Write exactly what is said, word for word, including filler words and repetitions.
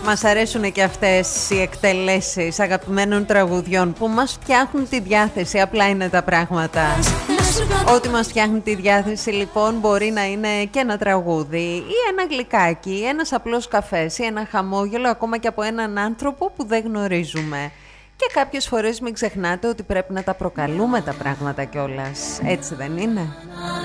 Μας αρέσουν και αυτές οι εκτελέσεις αγαπημένων τραγουδιών που μας φτιάχνουν τη διάθεση, απλά είναι τα πράγματα. Ό,τι μας φτιάχνει τη διάθεση λοιπόν μπορεί να είναι και ένα τραγούδι ή ένα γλυκάκι, ή ένας απλός καφές ή ένα χαμόγελο ακόμα και από έναν άνθρωπο που δεν γνωρίζουμε. Και κάποιες φορές μην ξεχνάτε ότι πρέπει να τα προκαλούμε τα πράγματα κιόλας, έτσι δεν είναι?